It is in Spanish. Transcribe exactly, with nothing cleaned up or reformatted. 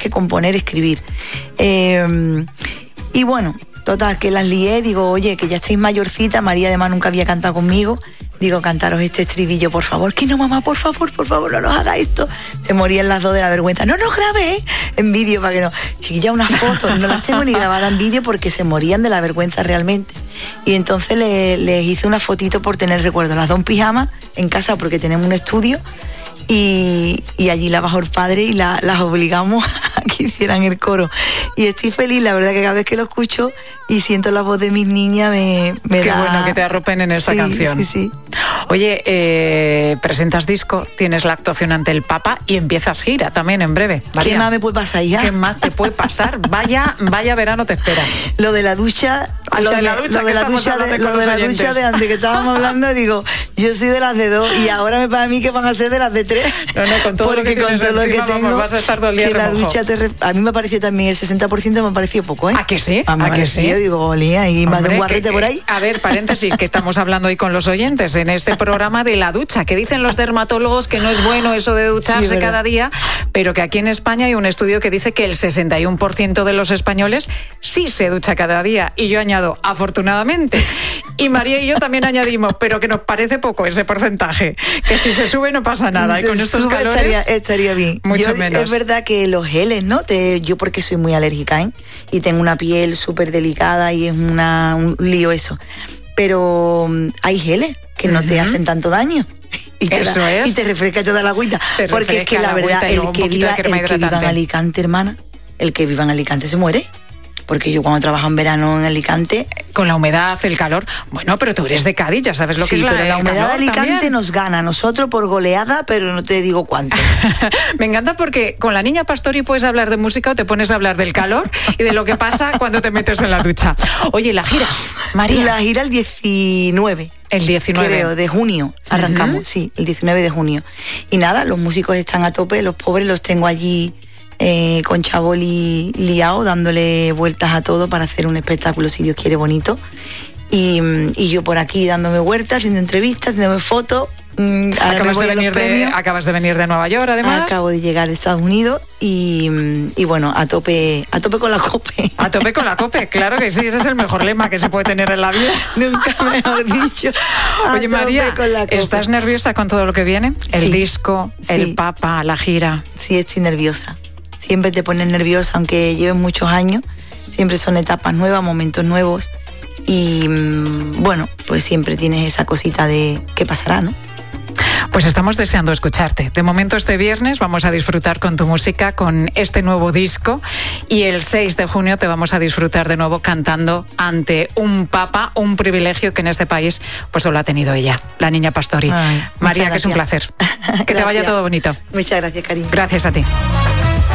que componer, escribir. Eh, y bueno, total, que las lié, digo, oye, que ya estáis mayorcita, María además nunca había cantado conmigo, digo, cantaros este estribillo, por favor. Que no, mamá, por favor, por favor, no nos haga esto. Se morían las dos de la vergüenza. No nos grabé en vídeo para que no. Chiquilla, unas fotos, no las tengo ni grabadas en vídeo porque se morían de la vergüenza realmente. Y entonces les le hice una fotito por tener recuerdo, las dos en pijama en casa porque tenemos un estudio. Y, y allí la bajó el padre y la, las obligamos a que hicieran el coro. Y estoy feliz, la verdad que cada vez que lo escucho y siento la voz de mis niñas me, me Qué da... bueno que te arropen en esta sí, canción. Sí, sí. Oye, eh, presentas disco, tienes la actuación ante el Papa y empiezas gira también en breve. María, ¿qué más me puede pasar ya? ¿Qué más te puede pasar? Vaya, vaya verano te espera. Lo de la ducha... Ah, lo de la ducha, lo de la ducha de, lo de, la ducha de antes que estábamos hablando, digo, yo soy de las de dos y ahora me para mí que van a ser de las de tres. No, no, con todo porque lo que con tienes todo lo encima, que tengo, vamos, vas a estar todo el día que la remojo. ducha te re... A mí me pareció también el sesenta por ciento me ha parecido poco, ¿eh? ¿A que sí? A, ¿A que sí? Yo digo, olía, y más de un guarrete que, por ahí. A ver, paréntesis, que estamos hablando hoy con los oyentes en este programa de la ducha, que dicen los dermatólogos que no es bueno eso de ducharse sí, cada día, pero que aquí en España hay un estudio que dice que el sesenta y uno por ciento de los españoles sí se ducha cada día. Y yo añado, afortunadamente. Y María y yo también añadimos, pero que nos parece poco ese porcentaje, que si se sube no pasa nada. Se y con estos sube, calores estaría, estaría bien. mucho yo, menos. Es verdad que los geles, ¿no? Te, yo porque soy muy alérgica, ¿eh? Y tengo una piel súper delicada y es una, un lío eso. Pero um, hay geles que no uh-huh. te hacen tanto daño. Y te, Eso da, es. y te refresca toda la agüita. Te porque es que la verdad, el que, viva, el que viva en Alicante, hermana, el que viva en Alicante se muere. Porque yo cuando trabajo en verano en Alicante... Con la humedad, el calor... Bueno, pero tú eres de Cádiz, ya sabes lo sí, que es la, pero la humedad de Alicante también. Nos gana a nosotros por goleada, pero no te digo cuánto. Me encanta porque con la niña Pastori puedes hablar de música o te pones a hablar del calor y de lo que pasa cuando te metes en la ducha. Oye, la gira, María. La gira el diecinueve. El diecinueve. Creo, de junio arrancamos, uh-huh. sí, el diecinueve de junio. Y nada, los músicos están a tope, los pobres los tengo allí... Eh, con Chaboli liado, dándole vueltas a todo para hacer un espectáculo, si Dios quiere, bonito. Y, y yo por aquí dándome vueltas, haciendo entrevistas, haciéndome fotos. Mm, acabas, de venir de, acabas de venir de Nueva York, además. Acabo de llegar de Estados Unidos y, y bueno, a tope, a tope con la COPE. A tope con la COPE, claro que sí, ese es el mejor lema que se puede tener en la vida. Nunca mejor dicho. Oye, María, ¿estás nerviosa con todo lo que viene? El sí, disco, sí. el Papa, la gira. Sí, estoy nerviosa. Siempre te pones nerviosa, aunque lleves muchos años. Siempre son etapas nuevas, momentos nuevos. Y bueno, pues siempre tienes esa cosita de qué pasará, ¿no? Pues estamos deseando escucharte. De momento este viernes vamos a disfrutar con tu música, con este nuevo disco. Y el seis de junio te vamos a disfrutar de nuevo cantando ante un Papa, un privilegio que en este país pues solo ha tenido ella, la niña Pastori. Ay, María, que es un placer. Que te vaya todo bonito. Muchas gracias, cariño. Gracias a ti.